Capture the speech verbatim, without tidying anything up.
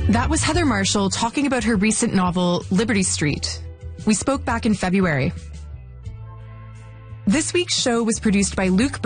That was Heather Marshall talking about her recent novel, Liberty Street. We spoke back in February. This week's show was produced by Luke